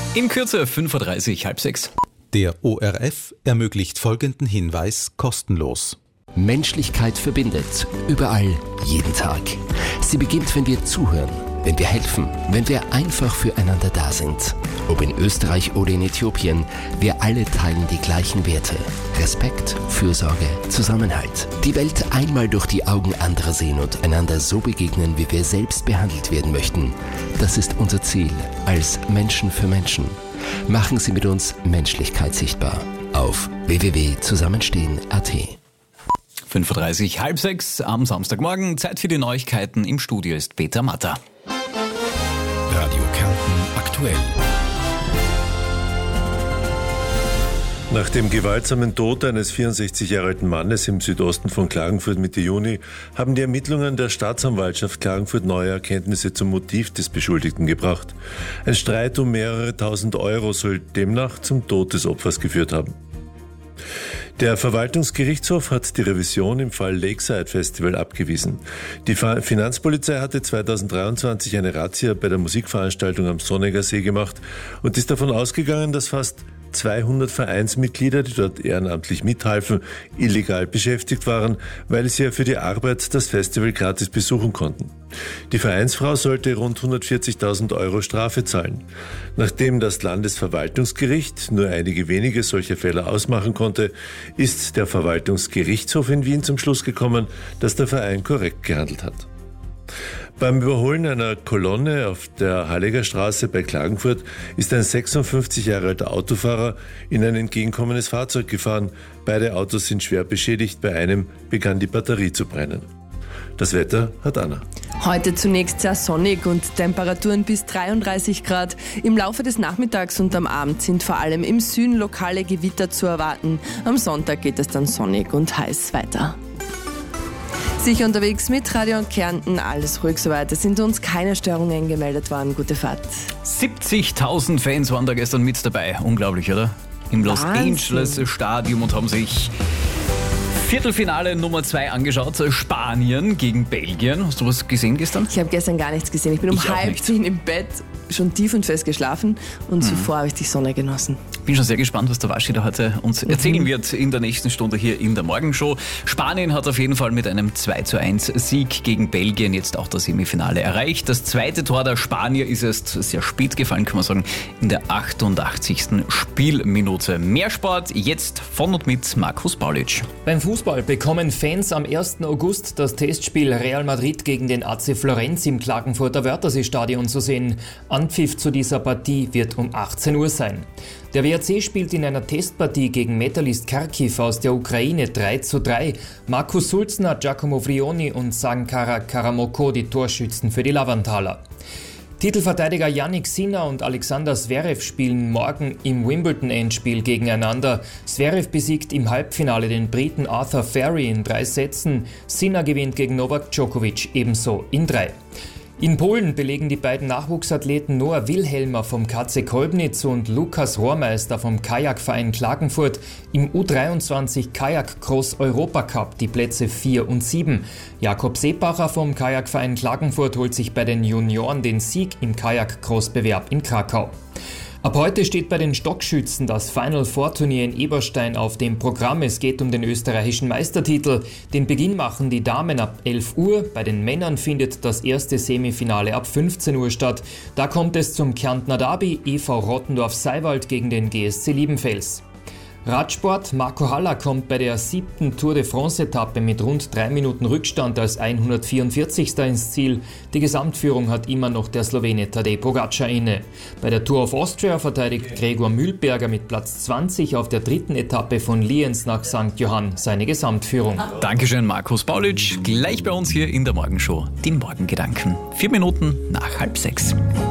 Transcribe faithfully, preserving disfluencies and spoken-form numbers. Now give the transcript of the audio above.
In Kürze fünf Uhr dreißig, halb sechs. Der O R F ermöglicht folgenden Hinweis kostenlos. Menschlichkeit verbindet. Überall, jeden Tag. Sie beginnt, wenn wir zuhören, wenn wir helfen, wenn wir einfach füreinander da sind. Ob in Österreich oder in Äthiopien, wir alle teilen die gleichen Werte. Respekt, Fürsorge, Zusammenhalt. Die Welt einmal durch die Augen anderer sehen und einander so begegnen, wie wir selbst behandelt werden möchten. Das ist unser Ziel als Menschen für Menschen. Machen Sie mit uns Menschlichkeit sichtbar auf w w w punkt zusammenstehen punkt a t. fünf Uhr dreißig, halb sechs am Samstagmorgen. Zeit für die Neuigkeiten. Im Studio ist Peter Matter. Radio Kärnten aktuell. Nach dem gewaltsamen Tod eines vierundsechzig Jahre alten Mannes im Südosten von Klagenfurt Mitte Juni haben die Ermittlungen der Staatsanwaltschaft Klagenfurt neue Erkenntnisse zum Motiv des Beschuldigten gebracht. Ein Streit um mehrere tausend Euro soll demnach zum Tod des Opfers geführt haben. Der Verwaltungsgerichtshof hat die Revision im Fall Lakeside Festival abgewiesen. Die Finanzpolizei hatte zweitausenddreiundzwanzig eine Razzia bei der Musikveranstaltung am Sonneger See gemacht und ist davon ausgegangen, dass fast zweihundert Vereinsmitglieder, die dort ehrenamtlich mithalfen, illegal beschäftigt waren, weil sie ja für die Arbeit das Festival gratis besuchen konnten. Die Vereinsfrau sollte rund hundertvierzigtausend Euro Strafe zahlen. Nachdem das Landesverwaltungsgericht nur einige wenige solcher Fälle ausmachen konnte, ist der Verwaltungsgerichtshof in Wien zum Schluss gekommen, dass der Verein korrekt gehandelt hat. Beim Überholen einer Kolonne auf der Halleger Straße bei Klagenfurt ist ein sechsundfünfzig Jahre alter Autofahrer in ein entgegenkommendes Fahrzeug gefahren. Beide Autos sind schwer beschädigt, bei einem begann die Batterie zu brennen. Das Wetter hat Anna. Heute zunächst sehr sonnig und Temperaturen bis dreiunddreißig Grad. Im Laufe des Nachmittags und am Abend sind vor allem im Süden lokale Gewitter zu erwarten. Am Sonntag geht es dann sonnig und heiß weiter. Sicher unterwegs mit Radio Kärnten, alles ruhig soweit. Es sind uns keine Störungen gemeldet worden. Gute Fahrt. siebzigtausend Fans waren da gestern mit dabei. Unglaublich, oder? Im Los Wahnsinn. Angeles Stadium und haben sich Viertelfinale Nummer zwei angeschaut. Spanien gegen Belgien. Hast du was gesehen gestern? Ich habe gestern gar nichts gesehen. Ich bin um Ich auch halb nicht. zehn im Bett, schon tief und fest geschlafen und zuvor habe ich die Sonne genossen. Bin schon sehr gespannt, was der Waschi da heute uns erzählen wird in der nächsten Stunde hier in der Morgenshow. Spanien hat auf jeden Fall mit einem zwei zu eins Sieg gegen Belgien jetzt auch das Semifinale erreicht. Das zweite Tor der Spanier ist erst sehr spät gefallen, kann man sagen, in der achtundachtzigsten Spielminute. Mehr Sport jetzt von und mit Markus Paulitsch. Beim Fußball bekommen Fans am ersten August das Testspiel Real Madrid gegen den A C Florenz im Klagenfurter Wörthersee-Stadion zu sehen. Anpfiff zu dieser Partie wird um achtzehn Uhr sein. Der W R C spielt in einer Testpartie gegen Metalist Kharkiv aus der Ukraine drei zu drei. Markus Sulzner, Giacomo Vrioni und Sankara Karamoko die Torschützen für die Lavantaler. Titelverteidiger Jannik Sinner und Alexander Zverev spielen morgen im Wimbledon-Endspiel gegeneinander. Zverev besiegt im Halbfinale den Briten Arthur Ferry in drei Sätzen. Sinner gewinnt gegen Novak Djokovic ebenso in drei. In Polen belegen die beiden Nachwuchsathleten Noah Wilhelmer vom K C Kolbnitz und Lukas Rohrmeister vom Kajakverein Klagenfurt im U dreiundzwanzig Kajak-Cross-Europacup die Plätze vier und sieben. Jakob Seebacher vom Kajakverein Klagenfurt holt sich bei den Junioren den Sieg im Kajak-Cross-Bewerb in Krakau. Ab heute steht bei den Stockschützen das Final Four Turnier in Eberstein auf dem Programm. Es geht um den österreichischen Meistertitel. Den Beginn machen die Damen ab elf Uhr. Bei den Männern findet das erste Semifinale ab fünfzehn Uhr statt. Da kommt es zum Kärntner Derby, E V Rottendorf-Seiwald gegen den G S C Liebenfels. Radsport, Marco Haller kommt bei der siebten Tour de France-Etappe mit rund drei Minuten Rückstand als hundertvierundvierzigster ins Ziel. Die Gesamtführung hat immer noch der Slowene Tadej Pogacar inne. Bei der Tour of Austria verteidigt Gregor Mühlberger mit Platz zwanzig auf der dritten Etappe von Lienz nach Sankt Johann seine Gesamtführung. Dankeschön, Markus Paulitsch. Gleich bei uns hier in der Morgenshow. Die Morgengedanken. Vier Minuten nach halb sechs.